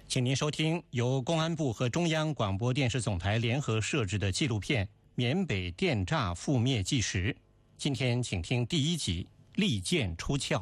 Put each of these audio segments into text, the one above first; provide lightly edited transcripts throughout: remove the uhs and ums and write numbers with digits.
请您收听由公安部和中央广播电视总台联合摄制的纪录片《缅北电诈覆灭纪实》。今天请听第1集《利剑出鞘》。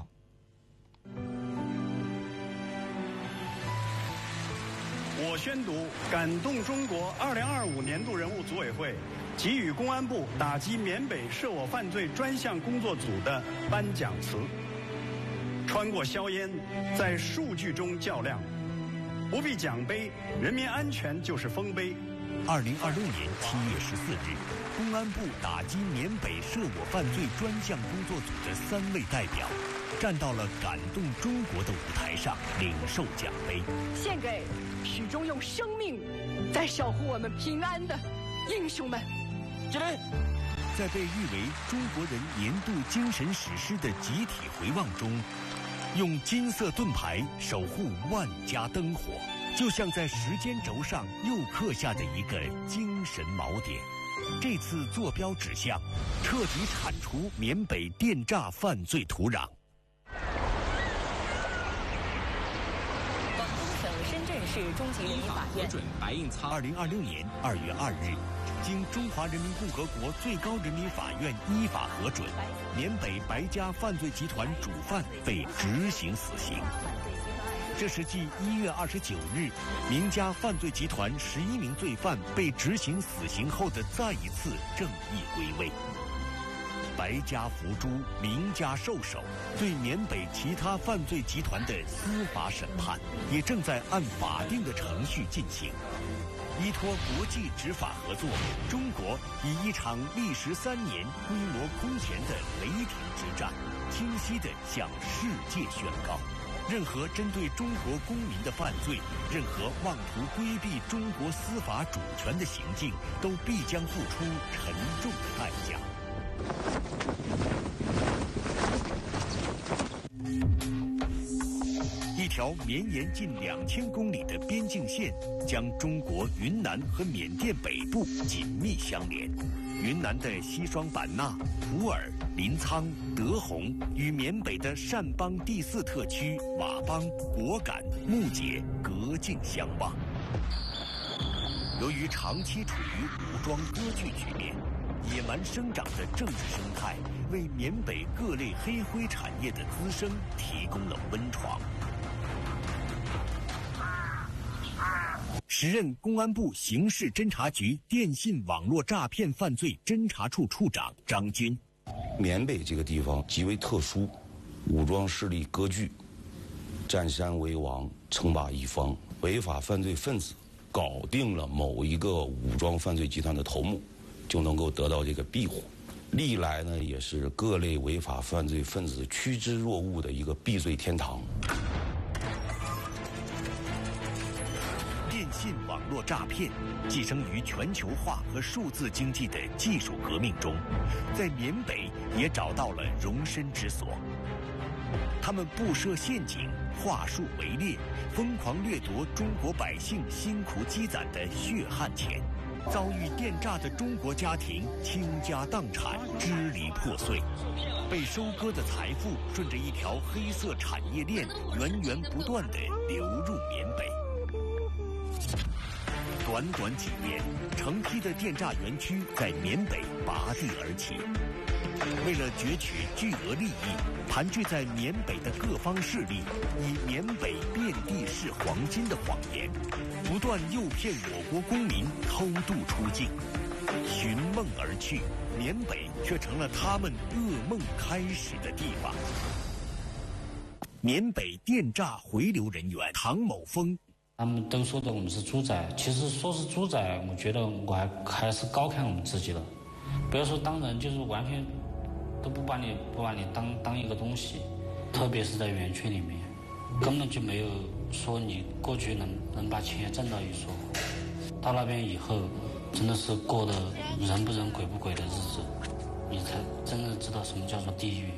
我宣读感动中国2025年度人物组委会给予公安部打击缅北涉我犯罪专项工作组的颁奖词。穿过硝烟，在数据中较量，不必奖杯，人民安全就是丰碑。 2026年7月14日，公安部打击缅北涉我犯罪专项工作组的3位代表，站到了感动中国的舞台上，领受奖杯， 献给始终用生命在守护我们平安的英雄们。 起来！ 在被誉为中国人年度精神史诗的集体回望中，用金色盾牌守护万家灯火，就像在时间轴上又刻下的一个精神锚点。这次坐标指向彻底铲除缅北电诈犯罪土壤。 广东省深圳市中级人民法院准白印仓。 2026年2月2日，经中华人民共和国最高人民法院依法核准，缅北白家犯罪集团主犯被执行死刑。这是继1月29日明家犯罪集团11名罪犯被执行死刑后的再一次正义归位。白家伏诛，明家受首，对缅北其他犯罪集团的司法审判也正在按法定的程序进行。依托国际执法合作，中国以一场历时3年、规模空前的雷霆之战，清晰地向世界宣告：任何针对中国公民的犯罪，任何妄图规避中国司法主权的行径，都必将付出沉重的代价。一条绵延近2000公里的边境线，将中国云南和缅甸北部紧密相连。云南的西双版纳、普洱、临沧、德宏与缅北的善邦第4特区、佤邦、果敢、木姐隔境相望。由于长期处于武装割据局面，野蛮生长的政治生态为缅北各类黑灰产业的滋生提供了温床。时任公安部刑事侦查局电信网络诈骗犯罪侦查处处长张军： 缅北这个地方极为特殊，武装势力割据，占山为王，称霸一方，违法犯罪分子搞定了某一个武装犯罪集团的头目，就能够得到这个庇护。历来呢，也是各类违法犯罪分子趋之若鹜的一个避罪天堂。 电信网络诈骗寄生于全球化和数字经济的技术革命中，在缅北也找到了容身之所。他们布设陷阱，话术围猎，疯狂掠夺中国百姓辛苦积攒的血汗钱。遭遇电诈的中国家庭倾家荡产，支离破碎，被收割的财富顺着一条黑色产业链源源不断地流入缅北。短短几年，成批的电诈园区在缅北拔地而起。为了攫取巨额利益，盘踞在缅北的各方势力以缅北遍地是黄金的谎言，不断诱骗我国公民偷渡出境，寻梦而去，缅北却成了他们噩梦开始的地方。缅北电诈回流人员唐某峰： 他们都说的我们是猪仔，其实说是猪仔，我觉得我还是高看我们自己了。不要说当人，就是完全都不把你当一个东西，特别是在园区里面，根本就没有说你过去能把钱挣到一说。到那边以后，真的是过得人不人鬼不鬼的日子，你才真的知道什么叫做地狱。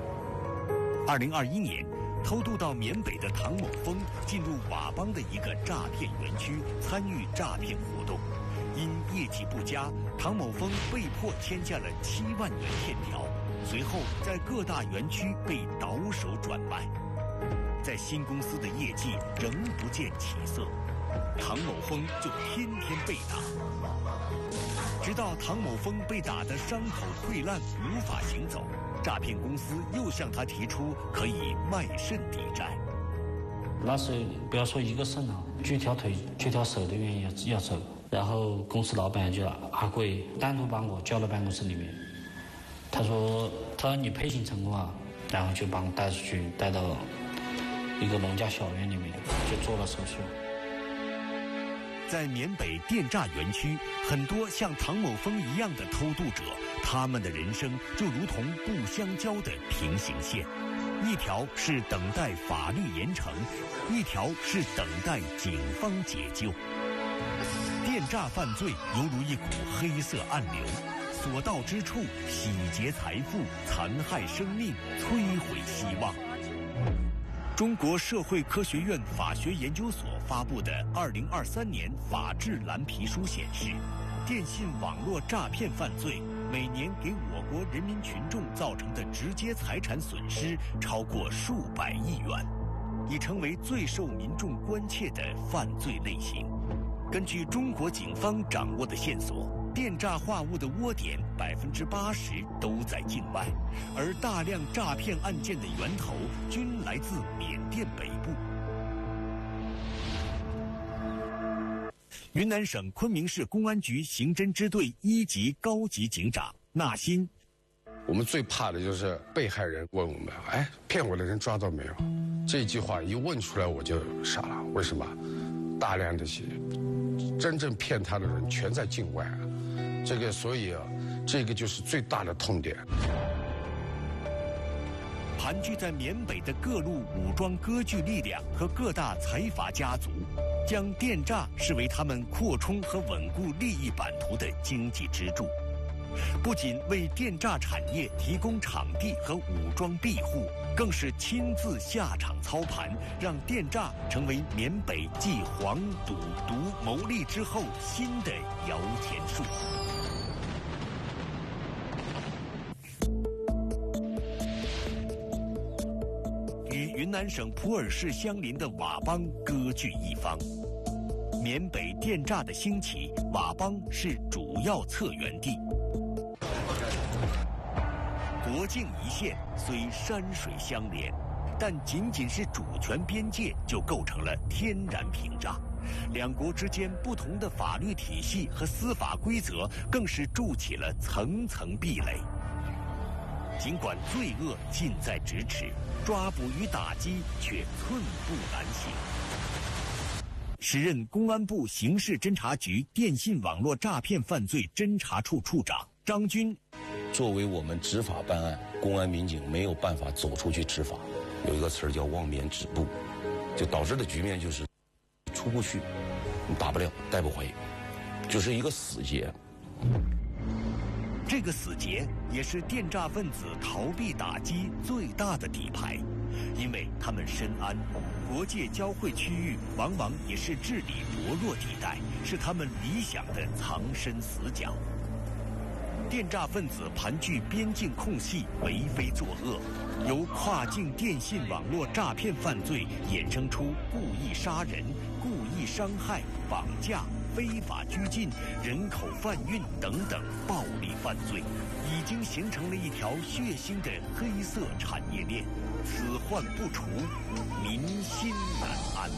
2021年。偷渡到缅北的唐某峰进入佤邦的一个诈骗园区，参与诈骗活动。因业绩不佳，唐某峰被迫签下了7万元欠条，随后在各大园区被倒手转卖。 在新公司的业绩仍不见起色，唐某峰就天天被打，直到唐某峰被打得伤口溃烂，无法行走，诈骗公司又向他提出可以卖肾抵债。 那时候不要说一个肾了，锯条腿、锯条手都愿意要走。然后公司老板就阿贵单独把我叫到办公室里面，他说你配型成功啊，然后就把我带出去，带到一个农家小院里面，就做了手术。 在缅北电诈园区，很多像唐某峰一样的偷渡者，他们的人生就如同不相交的平行线，一条是等待法律严惩，一条是等待警方解救。电诈犯罪犹如一股黑色暗流，所到之处洗劫财富，残害生命，摧毁希望。中国社会科学院法学研究所发布的2023年法治蓝皮书显示，电信网络诈骗犯罪每年给我国人民群众造成的直接财产损失超过数百亿元，已成为最受民众关切的犯罪类型。根据中国警方掌握的线索，电诈话务的窝点80%都在境外，而大量诈骗案件的源头均来自缅甸北部。云南省昆明市公安局刑侦支队1级高级警长纳新。 我们最怕的就是被害人问我们：“哎，骗我的人抓到没有？”这句话一问出来我就傻了。为什么？大量的真正骗他的人全在境外啊！所以这个就是最大的痛点。 盘踞在缅北的各路武装割据力量和各大财阀家族，将电诈视为他们扩充和稳固利益版图的经济支柱。不仅为电诈产业提供场地和武装庇护，更是亲自下场操盘，让电诈成为缅北继黄、赌、毒牟利之后新的摇钱树。与云南省普洱市相邻的佤邦割据一方。缅北电诈的兴起，佤邦是主要策源地。国境一线虽山水相连，但仅仅是主权边界就构成了天然屏障。两国之间不同的法律体系和司法规则，更是筑起了层层壁垒。尽管罪恶近在咫尺，抓捕与打击却寸步难行。时任公安部刑事侦查局电信网络诈骗犯罪侦查处处长张军。 作为我们执法办案，公安民警没有办法走出去执法，有一个词儿叫望冕止步，就导致的局面就是出不去，你打不了，逮不回，就是一个死结。 这个死结也是电诈分子逃避打击最大的底牌，因为他们深谙国界交汇区域往往也是治理薄弱地带，是他们理想的藏身死角。电诈分子盘踞边境空隙，为非作恶，由跨境电信网络诈骗犯罪衍生出故意杀人、故意伤害、绑架、非法拘禁、人口贩运等等暴力犯罪，已经形成了一条血腥的黑色产业链，此患不除，民心难安。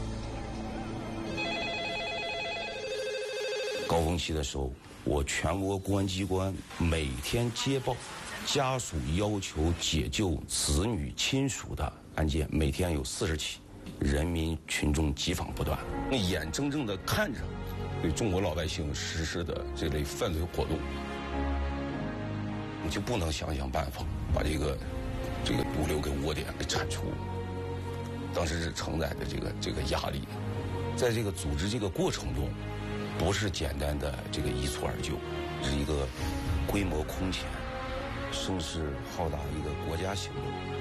高峰期的时候，我全国公安机关每天接报家属要求解救子女亲属的案件，每天有40起，人民群众急访不断，眼睁睁地看着对中国老百姓实施的这类犯罪活动，你就不能想办法把这个毒瘤跟窝点给铲除。当时是承载的这个压力，在这个组织这个过程中，不是简单的一蹴而就，是一个规模空前、声势浩大一个国家行动。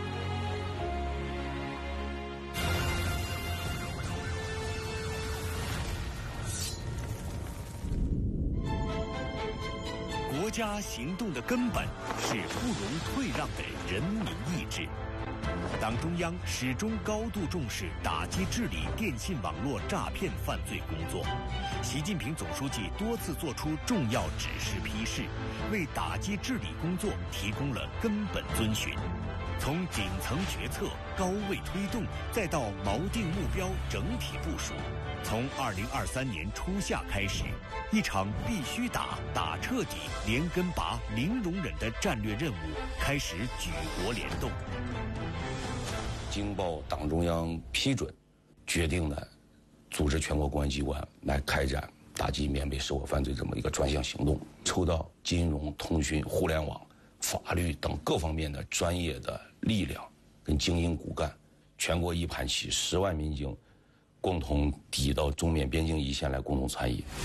国家行动的根本是不容退让的人民意志。 党中央始终高度重视打击治理电信网络诈骗犯罪工作。习近平总书记多次作出重要指示批示，为打击治理工作提供了根本遵循。从顶层决策、高位推动，再到锚定目标、整体部署，从2023年初夏开始，一场必须打、打彻底、连根拔、零容忍的战略任务开始举国联动。 经报党中央批准，决定呢，组织全国公安机关来开展打击缅北涉火犯罪这么一个专项行动，抽到金融、通讯、互联网、法律等各方面的专业的力量跟精英骨干，全国一盘棋，10万民警共同抵到中缅边境一线来共同参与。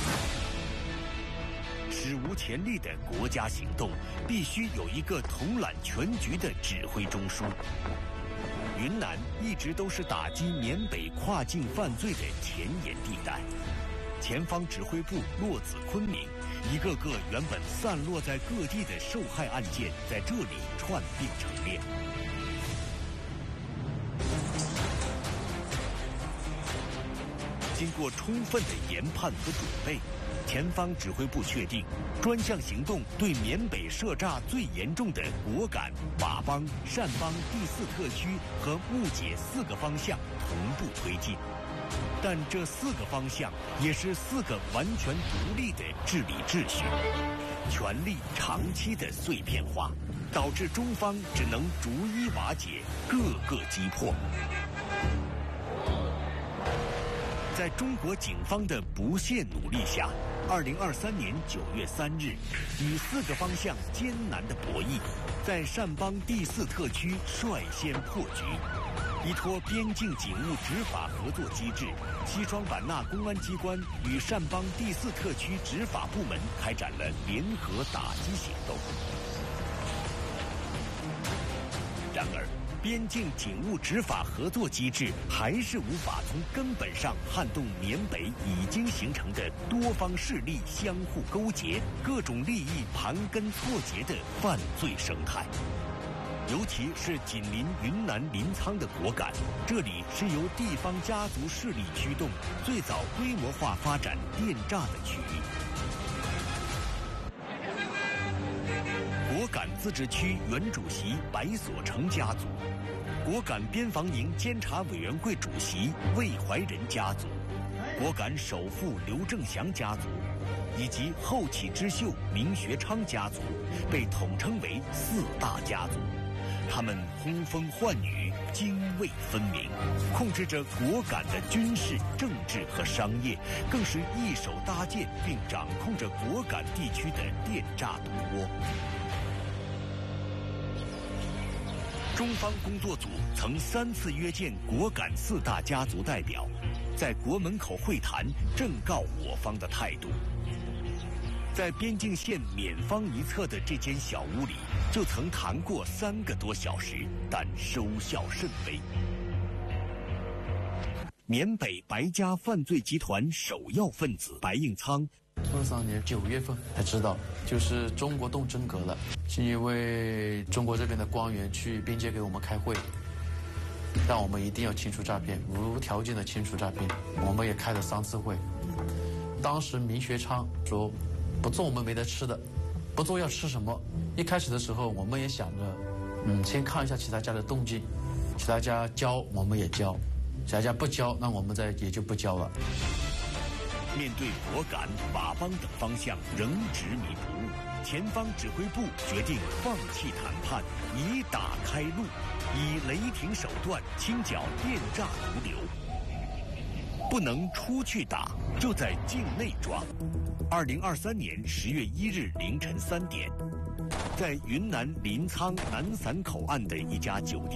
史无前例的国家行动，必须有一个统揽全局的指挥中枢。云南一直都是打击缅北跨境犯罪的前沿地带，前方指挥部落子昆明，一个个原本散落在各地的受害案件在这里串并成列。经过充分的研判和准备，前方指挥部确定，专项行动对缅北涉诈最严重的果敢、佤邦、善邦第4特区和木姐4个方向同步推进。但这4个方向也是4个完全独立的治理秩序，权力长期的碎片化，导致中方只能逐一瓦解，各个击破。在中国警方的不懈努力下，2023年9月3日，以4个方向艰难的博弈，在善邦第4特区率先破局。依托边境警务执法合作机制，西双版纳公安机关与善邦第4特区执法部门开展了联合打击行动。然而，边境警务执法合作机制还是无法从根本上撼动缅北已经形成的多方势力相互勾结、各种利益盘根错节的犯罪生态。尤其是紧邻云南临沧的果敢，这里是由地方家族势力驱动，最早规模化发展电诈的区域。果敢自治区原主席白所成家族，果敢边防营监察委员会主席魏怀仁家族，果敢首富刘正祥家族，以及后起之秀明学昌家族，被统称为4大家族。他们呼风唤雨，泾渭分明，控制着果敢的军事、政治和商业，更是一手搭建并掌控着果敢地区的电诈毒窝。中方工作组曾3次约见果敢4大家族代表，在国门口会谈，正告我方的态度。在边境线缅方一侧的这间小屋里，就曾谈过3个多小时，但收效甚微。缅北白家犯罪集团首要分子白应仓 ，23年9月份才知道，就是中国动真格了，是因为中国这边的官员去边界给我们开会，让我们一定要清除诈骗，无条件的清除诈骗。我们也开了3次会，当时明学昌说，不做我们没得吃的，不做要吃什么？一开始的时候，我们也想着，先看一下其他家的动静，其他家交我们也交，其他家不交，那我们也就不交了。 面对果敢、佤邦等方向仍执迷不悟，前方指挥部决定放弃谈判，以打开路，以雷霆手段清剿电诈毒瘤。不能出去打，就在境内抓。2023年10月1日凌晨3点，在云南临沧南散口岸的一家酒店。